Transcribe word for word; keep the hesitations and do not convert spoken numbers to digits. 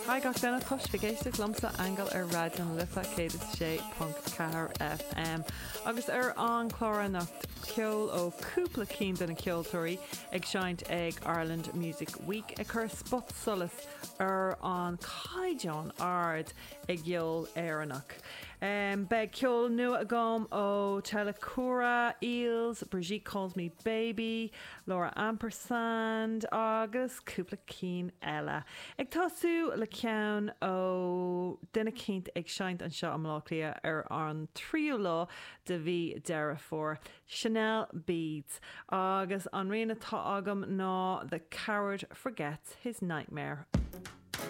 Hai gach denna tuis vigéiste lomsa angel ar radion lifa cé sé punt car F M agus ar an chlórannacht ceol ó cúpla cín den na ceoltóirí ag seint ag Ireland Music Week ag chur spot solas ar an caideán ard ag gheol éireannach. Um, Beg ceol nua a gom ó Telecura, Eels, Brigitte Calls Me Baby, Laura Ampersand agus cúpla cín eile. Ag tasú le ceann ó duine cínt ag seint an seo am láclia ar an tríú lá de bhí deire for Chanel Beads agus an riana tá agam ná The Coward Forgets His Nightmare.